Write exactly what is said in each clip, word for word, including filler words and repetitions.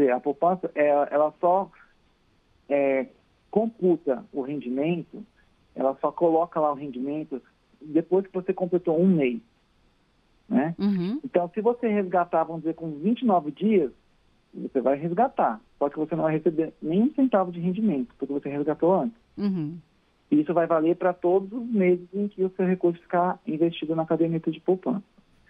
dizer, a poupança, é, ela só é, computa o rendimento, ela só coloca lá o rendimento depois que você completou um mês, né? Uhum. Então, se você resgatar, vamos dizer, com vinte e nove dias, você vai resgatar, só que você não vai receber nem um centavo de rendimento, porque você resgatou antes. Uhum. E isso vai valer para todos os meses em que o seu recurso ficar investido na caderneta de poupança.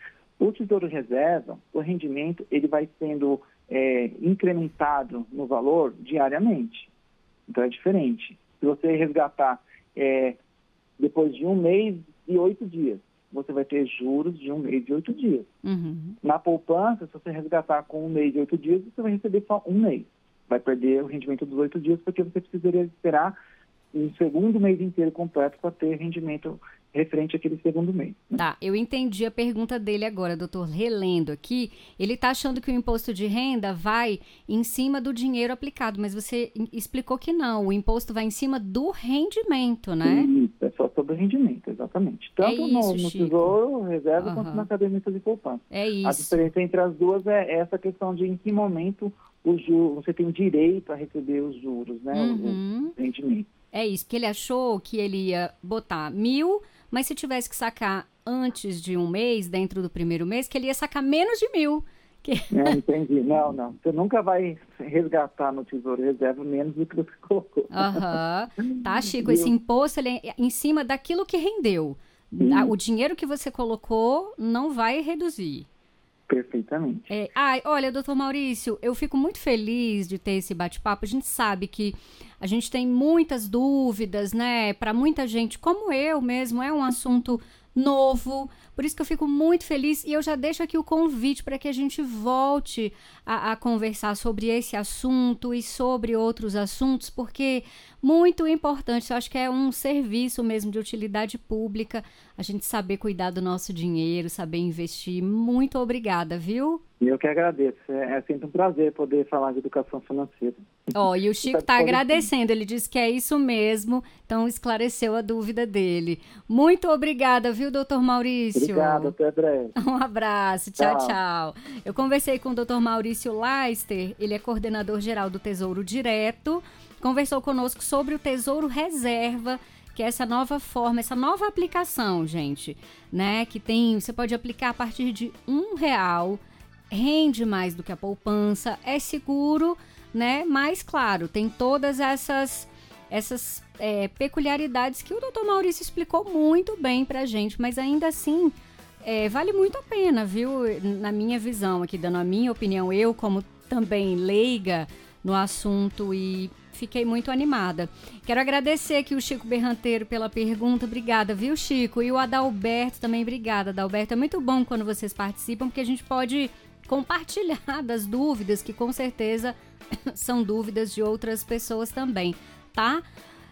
O Tesouro Reserva, o rendimento, ele vai sendo é, incrementado no valor diariamente. Então, é diferente. Se você resgatar é, depois de um mês e oito dias, você vai ter juros de um mês e oito dias. Uhum. Na poupança, se você resgatar com um mês e oito dias, você vai receber só um mês. Vai perder o rendimento dos oito dias, porque você precisaria esperar um segundo mês inteiro completo para ter rendimento referente àquele segundo mês. Né? Tá, eu entendi a pergunta dele agora, doutor, relendo aqui. Ele está achando que o imposto de renda vai em cima do dinheiro aplicado, mas você explicou que não, o imposto vai em cima do rendimento, né? Isso, é só sobre o rendimento, exatamente. Tanto é isso, no, no Chico. Tesouro Reserva Uhum. quanto na caderneta de poupança. É isso. A diferença entre as duas é essa questão de em que momento o juro, você tem direito a receber os juros, né? Uhum. O, o rendimento. É isso, porque ele achou que ele ia botar mil, mas se tivesse que sacar antes de um mês, dentro do primeiro mês, que ele ia sacar menos de mil. Que... É, entendi. Não, não. Você nunca vai resgatar no Tesouro Reserva menos do que você colocou. Aham. Uhum. Tá, Chico, esse imposto ele é em cima daquilo que rendeu. Sim. O dinheiro que você colocou não vai reduzir. Perfeitamente. É, ai, olha, doutor Maurício, eu fico muito feliz de ter esse bate-papo. A gente sabe que a gente tem muitas dúvidas, né? Para muita gente, como eu mesmo, é um assunto novo. Por isso que eu fico muito feliz e eu já deixo aqui o convite para que a gente volte a, a conversar sobre esse assunto e sobre outros assuntos, porque muito importante, eu acho que é um serviço mesmo de utilidade pública, a gente saber cuidar do nosso dinheiro, saber investir. Muito obrigada, viu? Eu que agradeço. É, é sempre um prazer poder falar de educação financeira. Ó, oh, e o Chico está agradecendo, ele disse que é isso mesmo, então esclareceu a dúvida dele. Muito obrigada, viu, doutor Maurício? Obrigado, até breve. Um abraço, tchau, tchau, tchau. Eu conversei com o doutor Maurício Leister, ele é coordenador geral do Tesouro Direto, conversou conosco sobre o Tesouro Reserva, que é essa nova forma, essa nova aplicação, gente, né, que tem, você pode aplicar a partir de um real, rende mais do que a poupança, é seguro, né? Mas, claro, tem todas essas, essas é, peculiaridades que o doutor Maurício explicou muito bem pra gente, mas ainda assim, é, vale muito a pena, viu? Na minha visão aqui, dando a minha opinião, eu como também leiga no assunto e fiquei muito animada. Quero agradecer aqui o Chico Berranteiro pela pergunta, obrigada, viu, Chico? E o Adalberto também, obrigada, Adalberto. É muito bom quando vocês participam, porque a gente pode compartilhar das dúvidas, que com certeza são dúvidas de outras pessoas também, tá?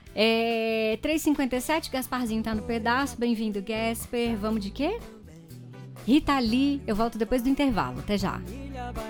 É, três e cinquenta e sete, Gasparzinho tá no pedaço, bem-vindo, Gasper. Vamos de quê? Rita Lee, eu volto depois do intervalo, até já.